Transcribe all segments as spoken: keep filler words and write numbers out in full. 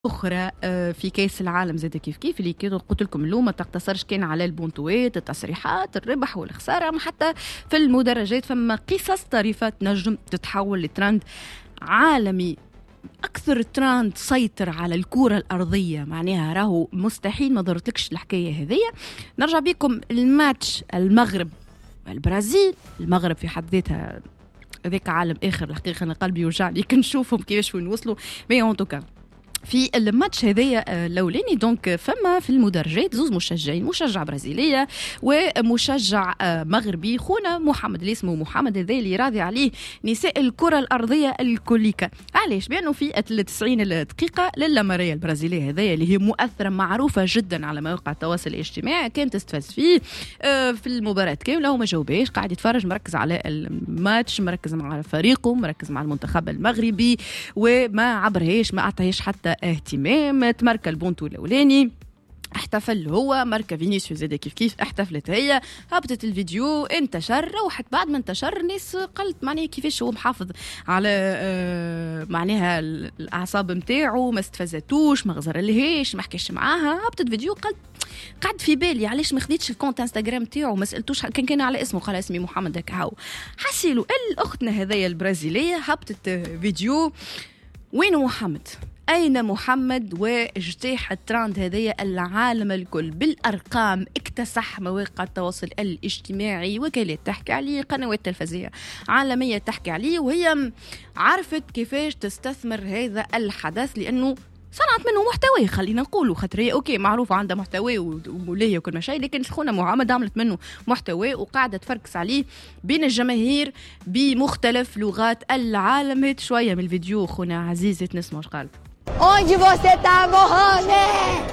أخرى في كأس العالم زاد كيف كيف اللي قلت لكم اليوم ما تقتصرش كان على البونتوات التصريحات الربح والخسارة، حتى في المدرجات فما قصص طريفة تنجم تتحول لترند عالمي. أكثر ترند سيطر على الكرة الأرضية، معناها راهو مستحيل ما ضرتلكش الحكاية هذية. نرجع بكم الماتش المغرب البرازيل. المغرب في حد ذاتها ذاك عالم آخر، الحقيقة أنا قلبي يوجعني كي نشوفهم كيفاش وين وصلوا. مي أون توكا في الماتش هذايا الاولاني دونك فما في المدرجات زوز مشجعين، مشجع برازيليه ومشجع مغربي، خونا محمد اللي اسمه محمد هذا اللي راضي عليه نساء الكره الارضيه الكوليكا. علاش؟ بانه في تسعين دقيقه للا ماريا البرازيليه هذايا اللي هي مؤثره معروفه جدا على مواقع التواصل الاجتماعي كانت تستفز فيه في المباراه كامله وما جاوباش، قاعد يتفرج مركز على الماتش، مركز مع فريقه، مركز مع المنتخب المغربي وما عبرهاش، ما اعطاهاش حتى اهتمام. تمركى البونتو الاولاني، احتفل هو، ماركا فينيسيوس زاد كيف كيف احتفلت هي، هبطت الفيديو انتشر. روحت بعد ما انتشر الناس قالت معناها كيفاش هو محافظ على آه معناها الاعصاب نتاعو، ما استفزتوش، ما غزرلهاش، ما حكاش معاها. هبطت فيديو قالت قعد في بالي علاش ما خديتش الكونت انستغرام تاعو، ما سالتوش كان كان على اسمه، قال اسمي محمد هكا هاو. حسيلو الاختنا هذيا البرازيليه هبطت فيديو وين محمد؟ أين محمد؟ واجتاح التراند هذايا العالم الكل بالأرقام، اكتسح مواقع التواصل الاجتماعي، وكالات تحكي عليه، قنوات تلفزيونية عالمية تحكي عليه، وهي عرفت كيفاش تستثمر هذا الحدث لأنه صنعت منه محتوى. خلينا نقوله خاطر هي اوكي معروفه عندها محتوى وموليه وكل ما شيء، لكن خونا محمد عملت منه محتوى وقاعده تفركس عليه بين الجماهير بمختلف لغات العالم. هات شويه من الفيديو خونا عزيزه نسمع واش قالت. Onde você tá, Mohamed?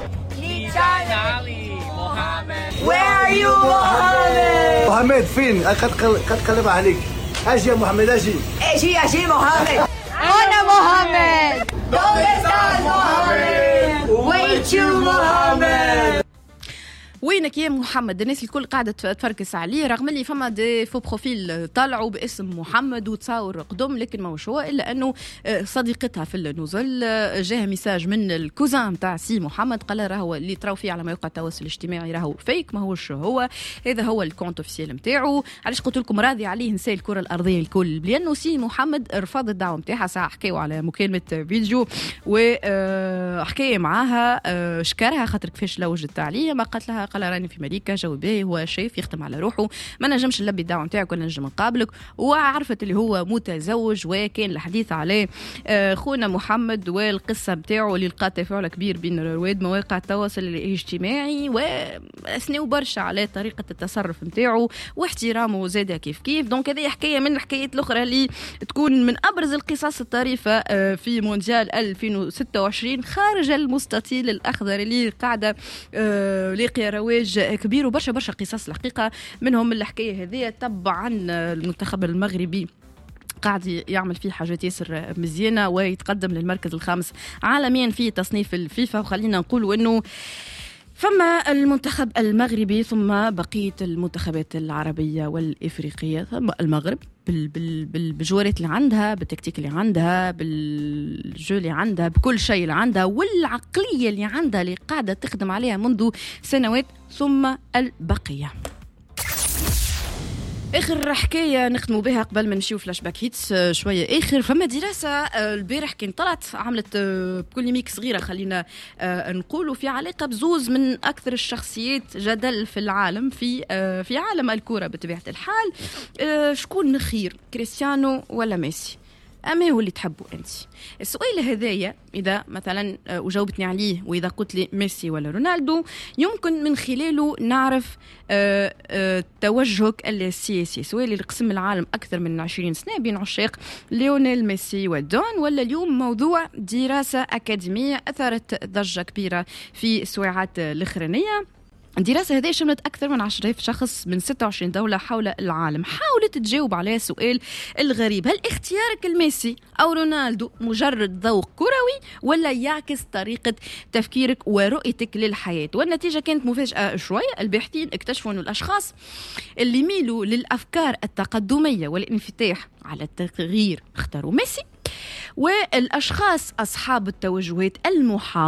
Where are you, Mohamed? Mohamed فين؟ قد قلب عليك. اجي يا محمد اجي. اجي اجي Mohamed. أنا Mohamed. ¿Dónde estás, Mohamed? Wait you, Mohamed. وينك يا محمد؟ الناس الكل قاعدة تفركس عليه رغم اللي فما دي فو بروفيل طلعوا باسم محمد وتصاور قدم، لكن ما هوش هو، إلا أنه صديقتها في النزل جاها ميساج من الكوزان متاع سي محمد قال راهو اللي تراو فيه على مواقع التواصل الاجتماعي راهو فيك، ما هوش هو، هذا هو الكونت اوفيسيال نتاعو. علاش قلت لكم راضي عليه نساء الكرة الأرضية الكل؟ لأنه سي محمد رفض الدعوة نتاعها، ساعة حكاو على مكالمة فيديو وحكاية معاها، شكرها خاطر كيفاش لوجت عليه، ما قالت لها قال راني في امريكا جاوبيه، هو شايف يختم على روحه، ما نجمش نلبي الدعوه نتاعك ولا نجم نقابلك. وعرفت اللي هو متزوج وكان الحديث عليه خونا محمد والقصه نتاعو اللي لقات تفاعل كبير بين رواد مواقع التواصل الاجتماعي، واثنوا برشا على طريقه التصرف نتاعو واحترامه زاده كيف كيف. دونك هذه حكايه من الحكايات الاخرى اللي تكون من ابرز القصص الطريفه في مونديال ألفين وستة وعشرين خارج المستطيل الاخضر اللي قاعده لاقيه رواج كبير، وبرشا برشا قصص الحقيقة منهم الحكاية هذه. طبعا المنتخب المغربي قاعد يعمل فيه حاجات ياسر مزيانة ويتقدم للمركز الخامس عالميا في تصنيف الفيفا. وخلينا نقول انه فما المنتخب المغربي ثم بقية المنتخبات العربية والإفريقية، ثم المغرب بالجوارات اللي عندها، بالتكتيك اللي عندها، بالجو اللي عندها، بكل شيء اللي عندها، والعقلية اللي عندها اللي قاعدة تخدم عليها منذ سنوات، ثم البقية. اخر حكايه نختموا بها قبل ما نمشيو فلاش باك هيتس شويه اخر. فما دراسه البارح كان طلعت عملت بوليميك صغيره خلينا نقولوا في علاقه بزوز من اكثر الشخصيات جدل في العالم في في عالم الكره بطبيعه الحال. شكون خير، كريستيانو ولا ميسي؟ أما هو اللي تحبه أنت؟ السؤال هذايا إذا مثلا وجاوبتني عليه وإذا قلت لي ميسي ولا رونالدو، يمكن من خلاله نعرف أه أه توجهك السياسي. سؤال اللي قسم العالم أكثر من عشرين سنة بين عشاق ليونيل ميسي ودون، ولا اليوم موضوع دراسة أكاديمية أثارت ضجة كبيرة في الساعات الأخرانية. الدراسة هذه شملت أكثر من عشرة آلاف شخص من ستة وعشرين دولة حول العالم، حاولت تجاوب على السؤال الغريب: هل اختيارك الميسي أو رونالدو مجرد ذوق كروي ولا يعكس طريقة تفكيرك ورؤيتك للحياة؟ والنتيجة كانت مفاجأة شوية. الباحثين اكتشفوا أن الأشخاص اللي ميلوا للأفكار التقدمية والانفتاح على التغيير اختاروا ميسي، والأشخاص أصحاب التوجهات المحافظة